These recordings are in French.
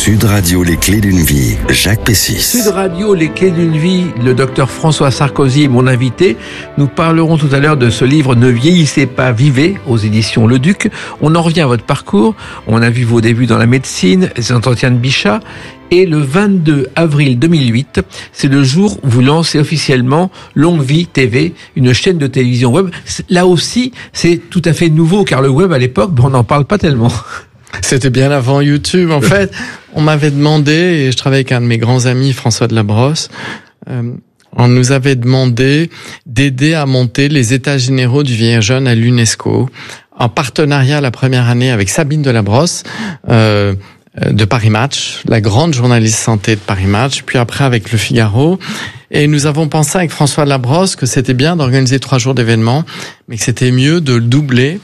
Sud Radio, les clés d'une vie, Jacques Pessis. Sud Radio, les clés d'une vie, le docteur François Sarkozy est mon invité. Nous parlerons tout à l'heure de ce livre « Ne vieillissez pas, vivez » aux éditions Le Duc. On en revient à votre parcours. On a vu vos débuts dans la médecine, les entretiens de Bichat. Et le 22 avril 2008, c'est le jour où vous lancez officiellement Longue Vie TV, une chaîne de télévision web. Là aussi, c'est tout à fait nouveau, car le web à l'époque, on n'en parle pas tellement. C'était bien avant YouTube. En fait, on m'avait demandé, et je travaillais avec un de mes grands amis, François de la Brosse, on nous avait demandé d'aider à monter les états généraux du vieillard jeune à l'UNESCO, en partenariat la première année avec Sabine de la Brosse, de Paris Match, la grande journaliste santé de Paris Match, puis après avec Le Figaro. Et nous avons pensé avec François de la Brosse que c'était bien d'organiser 3 jours d'événements, mais que c'était mieux de le doubler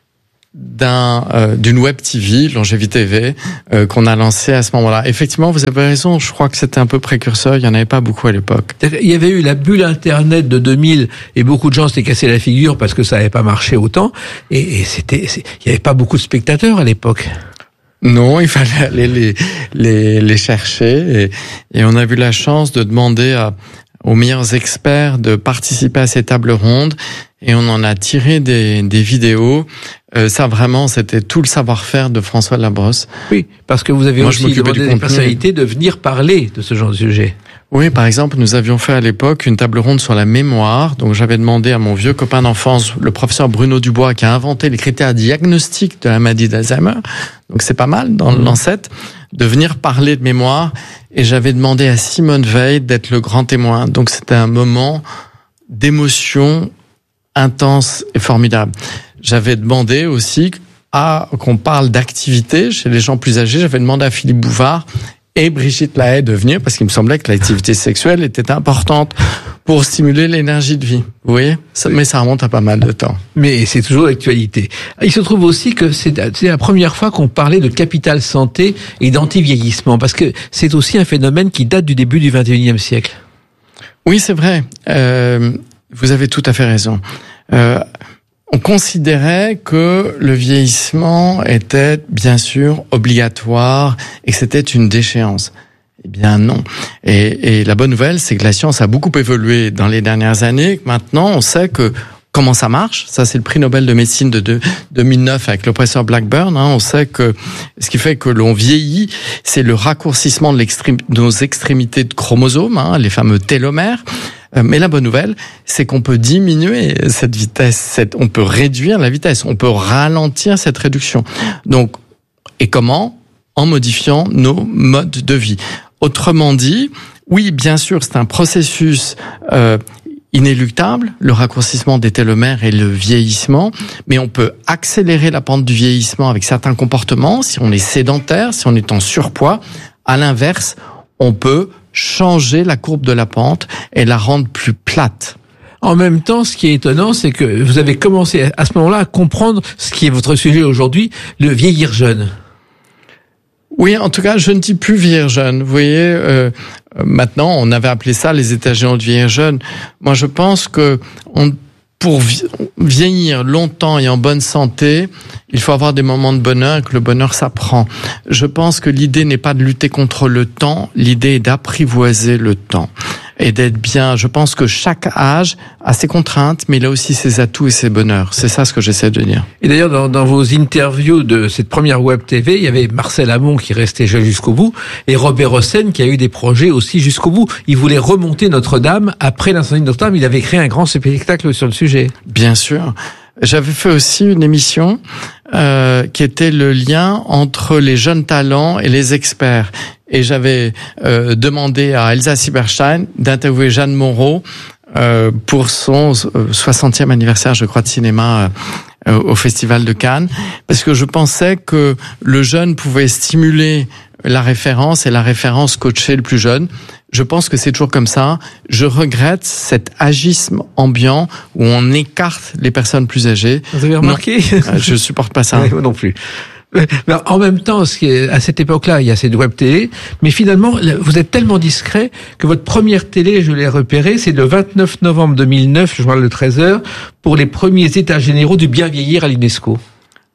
d'une web TV, Longevity TV, qu'on a lancé à ce moment-là. Effectivement, vous avez raison, je crois que c'était un peu précurseur, il n'y en avait pas beaucoup à l'époque. Il y avait eu la bulle Internet de 2000 et beaucoup de gens s'étaient cassé la figure parce que ça n'avait pas marché autant et il n'y avait pas beaucoup de spectateurs à l'époque. Non, il fallait aller les chercher et on a eu la chance de demander aux meilleurs experts de participer à ces tables rondes et on en a tiré des vidéos. Ça vraiment, c'était tout le savoir-faire de François de la Brosse. Oui, parce que vous avez aussi demandé des personnalités de venir parler de ce genre de sujet. Oui, par exemple, nous avions fait à l'époque une table ronde sur la mémoire. Donc, j'avais demandé à mon vieux copain d'enfance, le professeur Bruno Dubois, qui a inventé les critères diagnostiques de la maladie d'Alzheimer. Donc, c'est pas mal dans le Lancet, de venir parler de mémoire. Et j'avais demandé à Simone Veil d'être le grand témoin. Donc, c'était un moment d'émotion intense et formidable. J'avais demandé aussi qu'on parle d'activité chez les gens plus âgés. J'avais demandé à Philippe Bouvard et Brigitte Lahaye de venir parce qu'il me semblait que l'activité sexuelle était importante pour stimuler l'énergie de vie. Vous voyez, mais ça remonte à pas mal de temps. Mais c'est toujours d'actualité. Il se trouve aussi que c'est la première fois qu'on parlait de capital santé et d'anti-vieillissement parce que c'est aussi un phénomène qui date du début du XXIe siècle. Oui, c'est vrai. Vous avez tout à fait raison. On considérait que le vieillissement était bien sûr obligatoire et que c'était une déchéance. Eh bien non. Et la bonne nouvelle, c'est que la science a beaucoup évolué dans les dernières années. Maintenant, on sait comment ça marche. Ça, c'est le prix Nobel de médecine de 2009 avec le professeur Blackburn. On sait que ce qui fait que l'on vieillit, c'est le raccourcissement de nos extrémités de chromosomes, les fameux télomères. Mais la bonne nouvelle, c'est qu'on peut diminuer cette vitesse, on peut réduire la vitesse, on peut ralentir cette réduction. Donc, et comment ? En modifiant nos modes de vie. Autrement dit, oui, bien sûr, c'est un processus inéluctable, le raccourcissement des télomères et le vieillissement, mais on peut accélérer la pente du vieillissement avec certains comportements, si on est sédentaire, si on est en surpoids. À l'inverse, on peut changer la courbe de la pente et la rendre plus plate. En même temps, ce qui est étonnant, c'est que vous avez commencé à ce moment-là à comprendre ce qui est votre sujet aujourd'hui, le vieillir jeune. Oui, en tout cas, je ne dis plus vieillir jeune. Vous voyez, maintenant, on avait appelé ça les états généraux de vieillir jeune. Moi, je pense que pour vieillir longtemps et en bonne santé, il faut avoir des moments de bonheur et que le bonheur s'apprend. Je pense que l'idée n'est pas de lutter contre le temps, l'idée est d'apprivoiser le temps et d'être bien. Je pense que chaque âge a ses contraintes, mais il a aussi ses atouts et ses bonheurs. C'est ça ce que j'essaie de dire. Et d'ailleurs, dans vos interviews de cette première web TV, il y avait Marcel Amont qui restait jusqu'au bout et Robert Hossein qui a eu des projets aussi jusqu'au bout. Il voulait remonter Notre-Dame après l'incendie de Notre-Dame. Il avait créé un grand spectacle sur le sujet. Bien sûr. J'avais fait aussi une émission qui était le lien entre les jeunes talents et les experts. Et j'avais demandé à Elsa Silberstein d'interviewer Jeanne Moreau pour son 60e anniversaire, je crois, de cinéma au Festival de Cannes, parce que je pensais que le jeune pouvait stimuler la référence et la référence coacher le plus jeune. Je pense que c'est toujours comme ça. Je regrette cet agisme ambiant où on écarte les personnes plus âgées. Vous avez remarqué ? Non, je supporte pas ça. Moi non plus. Alors, en même temps, à cette époque-là, il y a cette web télé, mais finalement, vous êtes tellement discret que votre première télé, je l'ai repérée, c'est le 29 novembre 2009, le journal de 13h, pour les premiers états généraux du bien vieillir à l'UNESCO.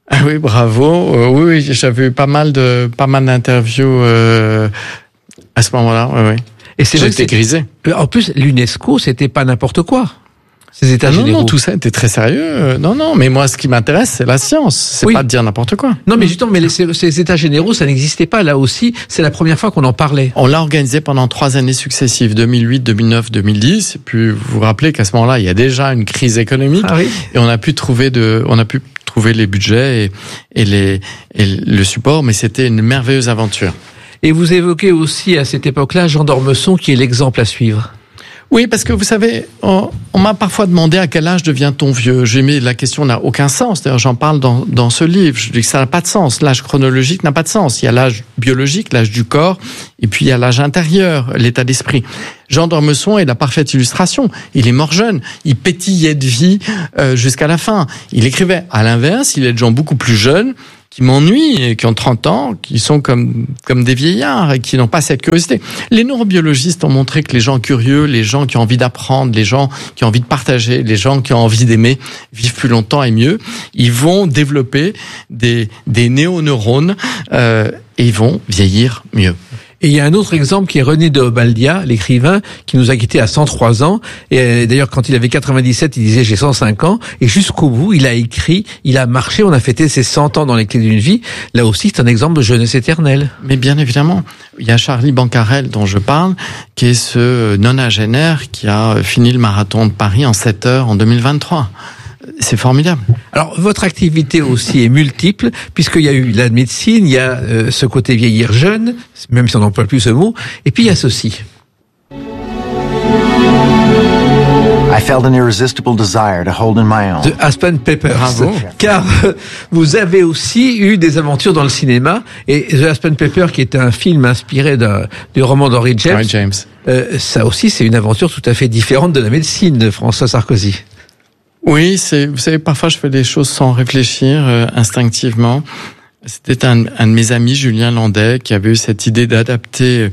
Ah oui, bravo. Oui, j'avais eu pas mal d'interviews à ce moment-là. Oui. Et c'est vrai j'étais grisé. En plus, l'UNESCO, c'était pas n'importe quoi. Ces états généraux. Non, tout ça était très sérieux. Non, mais moi, ce qui m'intéresse, c'est la science. C'est pas de dire n'importe quoi. Non, mais justement, ces états généraux, ça n'existait pas. Là aussi, c'est la première fois qu'on en parlait. On l'a organisé pendant 3 années successives, 2008, 2009, 2010. Et puis, vous vous rappelez qu'à ce moment-là, il y a déjà une crise économique. Ah oui. Et on a pu trouver les budgets et le support, mais c'était une merveilleuse aventure. Et vous évoquez aussi à cette époque-là Jean d'Ormesson, qui est l'exemple à suivre. Oui, parce que vous savez, on m'a parfois demandé à quel âge devient-on vieux. J'ai mis la question n'a aucun sens. D'ailleurs, j'en parle dans ce livre. Je dis que ça n'a pas de sens. L'âge chronologique n'a pas de sens. Il y a l'âge biologique, l'âge du corps, et puis il y a l'âge intérieur, l'état d'esprit. Jean d'Ormesson est la parfaite illustration. Il est mort jeune. Il pétillait de vie jusqu'à la fin. Il écrivait. À l'inverse, il est de gens beaucoup plus jeunes qui m'ennuient et qui ont 30 ans, qui sont comme des vieillards et qui n'ont pas cette curiosité. Les neurobiologistes ont montré que les gens curieux, les gens qui ont envie d'apprendre, les gens qui ont envie de partager, les gens qui ont envie d'aimer vivent plus longtemps et mieux. Ils vont développer des néoneurones et ils vont vieillir mieux. Et il y a un autre exemple qui est René de Obaldia, l'écrivain, qui nous a quittés à 103 ans. Et d'ailleurs, quand il avait 97, il disait « j'ai 105 ans ». Et jusqu'au bout, il a écrit, il a marché, on a fêté ses 100 ans dans les clés d'une vie. Là aussi, c'est un exemple de jeunesse éternelle. Mais bien évidemment, il y a Charlie Bancarel dont je parle, qui est ce nonagénaire qui a fini le marathon de Paris en 7 heures en 2023. C'est formidable. Alors, votre activité aussi est multiple, puisqu'il y a eu la médecine, il y a ce côté vieillir jeune, même si on n'emploie plus ce mot, et puis il y a ceci. I felt an irresistible desire to hold in my own. The Aspen Papers. Bravo. Car vous avez aussi eu des aventures dans le cinéma, et The Aspen Papers, qui est un film inspiré du roman d'Henry James, ça aussi c'est une aventure tout à fait différente de la médecine de François Sarkozy. Oui, vous savez, parfois je fais des choses sans réfléchir, instinctivement. C'était un de mes amis, Julien Landais, qui avait eu cette idée d'adapter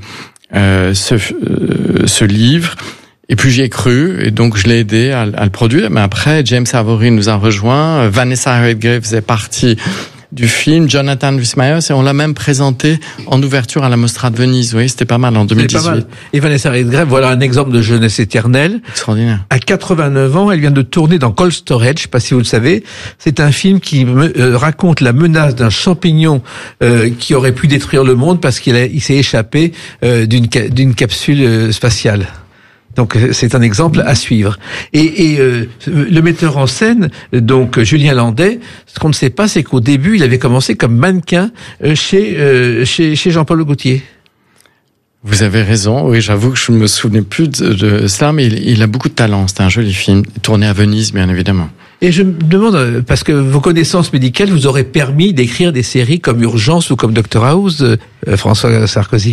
ce livre. Et puis j'y ai cru, et donc je l'ai aidé à le produire. Mais après, James Avery nous a rejoints, Vanessa Redgrave faisait partie du film, Jonathan Rhys-Meyers, et on l'a même présenté en ouverture à la Mostra de Venise. Oui, c'était pas mal en 2018. Pas mal. Et Vanessa Redgrave, voilà un exemple de jeunesse éternelle. Extraordinaire. À 89 ans, elle vient de tourner dans Cold Storage, je sais pas si vous le savez. C'est un film qui raconte la menace d'un champignon qui aurait pu détruire le monde parce qu'il s'est échappé d'une capsule spatiale. Donc c'est un exemple à suivre. Et le metteur en scène, donc Julien Landais, ce qu'on ne sait pas, c'est qu'au début, il avait commencé comme mannequin chez Jean-Paul Gaultier. Vous avez raison. Oui, j'avoue que je ne me souvenais plus de cela, mais il a beaucoup de talent. C'est un joli film, tourné à Venise, bien évidemment. Et je me demande, parce que vos connaissances médicales vous auraient permis d'écrire des séries comme Urgence ou comme Dr House, François Sarkozy.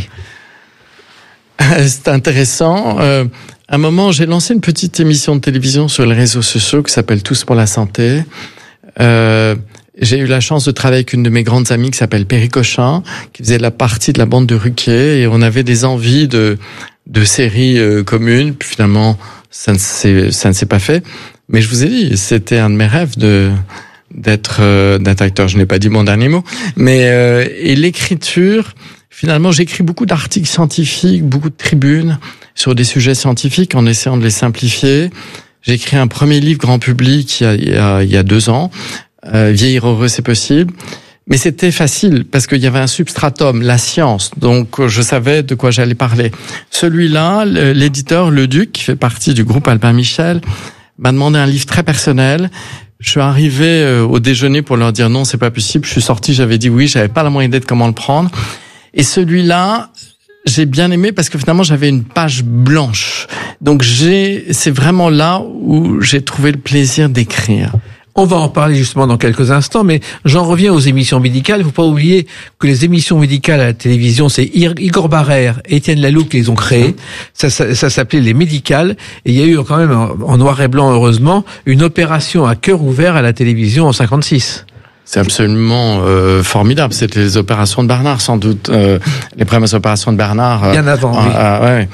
C'est intéressant. À un moment, j'ai lancé une petite émission de télévision sur les réseaux sociaux qui s'appelle Tous pour la santé. J'ai eu la chance de travailler avec une de mes grandes amies qui s'appelle Perry Cochin, qui faisait la partie de la bande de Ruquier, et on avait des envies de séries communes. Puis finalement, ça ne s'est pas fait. Mais je vous ai dit, c'était un de mes rêves d'être acteur. Je n'ai pas dit mon dernier mot, mais et l'écriture. Finalement, j'écris beaucoup d'articles scientifiques, beaucoup de tribunes sur des sujets scientifiques en essayant de les simplifier. J'ai écrit un premier livre grand public il y a 2 ans. Vieillir heureux, c'est possible. Mais c'était facile parce qu'il y avait un substratum, la science. Donc, je savais de quoi j'allais parler. Celui-là, l'éditeur Le Duc, qui fait partie du groupe Albin Michel, m'a demandé un livre très personnel. Je suis arrivé au déjeuner pour leur dire non, c'est pas possible. Je suis sorti, j'avais dit oui, j'avais pas la moindre idée de comment le prendre. Et celui-là, j'ai bien aimé parce que finalement, j'avais une page blanche. Donc, c'est vraiment là où j'ai trouvé le plaisir d'écrire. On va en parler justement dans quelques instants, mais j'en reviens aux émissions médicales. Il ne faut pas oublier que les émissions médicales à la télévision, c'est Igor Barrère et Étienne Laloux qui les ont créées. Ça s'appelait les médicales. Et il y a eu quand même, en noir et blanc, heureusement, une opération à cœur ouvert à la télévision en 56. C'est absolument formidable. C'était les opérations de Bernard, sans doute. Les premières opérations de Bernard. Bien avant, oui.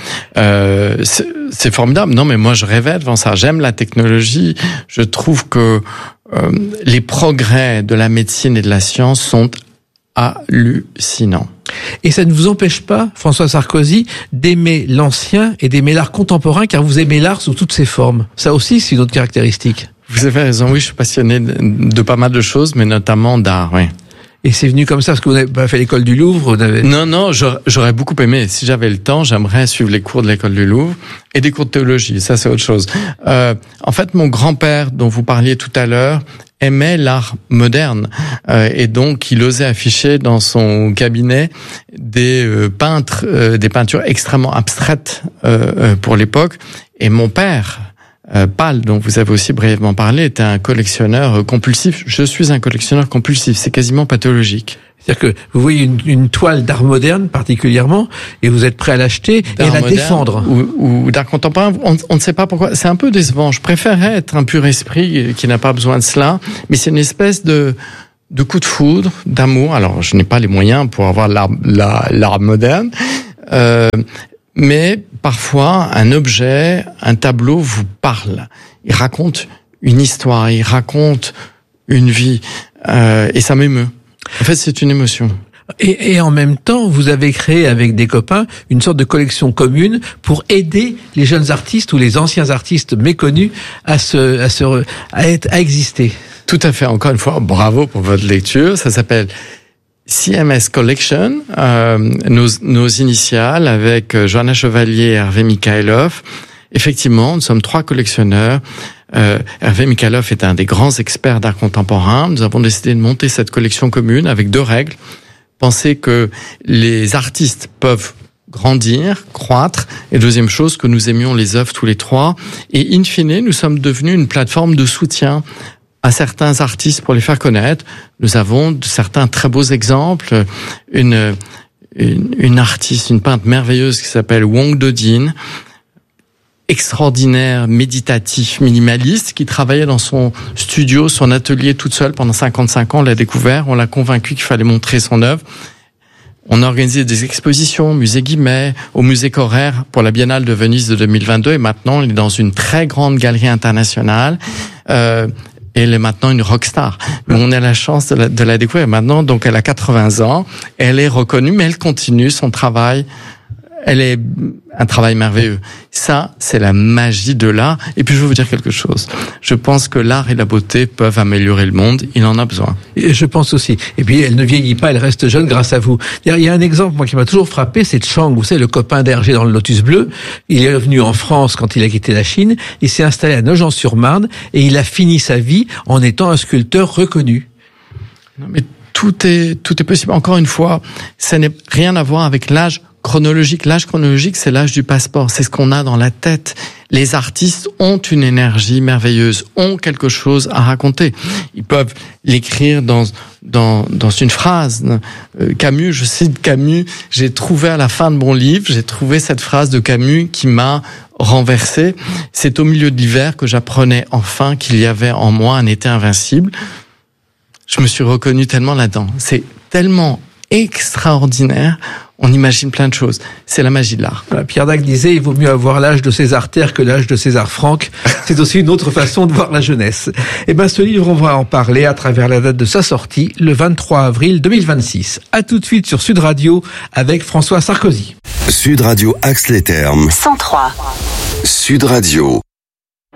C'est formidable. Non, mais moi, je rêvais devant ça. J'aime la technologie. Je trouve que les progrès de la médecine et de la science sont hallucinants. Et ça ne vous empêche pas, François Sarkozy, d'aimer l'ancien et d'aimer l'art contemporain, car vous aimez l'art sous toutes ses formes. Ça aussi, c'est une autre caractéristique. Vous avez raison, oui, je suis passionné de pas mal de choses, mais notamment d'art, oui. Et c'est venu comme ça, parce que vous n'avez pas fait l'école du Louvre, vous n'avez... Non, j'aurais beaucoup aimé. Si j'avais le temps, j'aimerais suivre les cours de l'école du Louvre et des cours de théologie. Ça, c'est autre chose. En fait, mon grand-père, dont vous parliez tout à l'heure, aimait l'art moderne. Et donc, il osait afficher dans son cabinet des peintures extrêmement abstraites pour l'époque. Et mon père... Pal, dont vous avez aussi brièvement parlé, était un collectionneur compulsif. Je suis un collectionneur compulsif, c'est quasiment pathologique. C'est-à-dire que vous voyez une toile d'art moderne particulièrement, et vous êtes prêt à l'acheter et à la défendre. Ou d'art contemporain, on ne sait pas pourquoi. C'est un peu décevant. Je préférerais être un pur esprit qui n'a pas besoin de cela, mais c'est une espèce de coup de foudre, d'amour. Alors, je n'ai pas les moyens pour avoir l'art moderne, mais parfois, un objet, un tableau vous parle. Il raconte une histoire, il raconte une vie, et ça m'émeut. En fait, c'est une émotion. Et en même temps, vous avez créé avec des copains une sorte de collection commune pour aider les jeunes artistes ou les anciens artistes méconnus à exister. Tout à fait. Encore une fois, bravo pour votre lecture. Ça s'appelle CMS Collection, nos initiales avec Johanna Chevalier et Hervé Mikhailov. Effectivement, nous sommes 3 collectionneurs. Hervé Mikhailov est un des grands experts d'art contemporain. Nous avons décidé de monter cette collection commune avec 2 règles. Penser que les artistes peuvent grandir, croître, et deuxième chose, que nous aimions les œuvres tous les 3. Et in fine, nous sommes devenus une plateforme de soutien à certains artistes pour les faire connaître. Nous avons certains très beaux exemples. Une artiste, une peintre merveilleuse qui s'appelle Wong Do-Din, extraordinaire, méditatif, minimaliste, qui travaillait dans son studio, son atelier toute seule pendant 55 ans. On l'a découvert, on l'a convaincu qu'il fallait montrer son œuvre. On a organisé des expositions au musée Guimet, au musée Correr pour la Biennale de Venise de 2022, et maintenant on est dans une très grande galerie internationale. Elle est maintenant une rockstar. Mais on a la chance de la découvrir maintenant. Donc, elle a 80 ans. Elle est reconnue, mais elle continue son travail. Elle est un travail merveilleux. Ça, c'est la magie de l'art. Et puis, je vais vous dire quelque chose. Je pense que l'art et la beauté peuvent améliorer le monde. Il en a besoin. Et je pense aussi. Et puis, elle ne vieillit pas, elle reste jeune grâce à vous. Il y a un exemple, moi, qui m'a toujours frappé, c'est Chang. Vous savez, le copain d'Hergé dans le Lotus Bleu. Il est revenu en France quand il a quitté la Chine. Il s'est installé à Nogent-sur-Marne et il a fini sa vie en étant un sculpteur reconnu. Non, mais tout est possible. Encore une fois, ça n'a rien à voir avec l'âge chronologique. L'âge chronologique, c'est l'âge du passeport. C'est ce qu'on a dans la tête. Les artistes ont une énergie merveilleuse, ont quelque chose à raconter. Ils peuvent l'écrire dans une phrase. Camus, je cite Camus, j'ai trouvé à la fin de mon livre, j'ai trouvé cette phrase de Camus qui m'a renversé. C'est au milieu de l'hiver que j'apprenais enfin qu'il y avait en moi un été invincible. Je me suis reconnu tellement là-dedans. C'est tellement extraordinaire. On imagine plein de choses. C'est la magie de l'art. Voilà, Pierre Dac disait, il vaut mieux avoir l'âge de César Terre que l'âge de César Franck. C'est aussi une autre façon de voir la jeunesse. Eh ben, ce livre, on va en parler à travers la date de sa sortie, le 23 avril 2026. À tout de suite sur Sud Radio avec François Sarkozy. Sud Radio Axe-les-Thermes. 103. Sud Radio.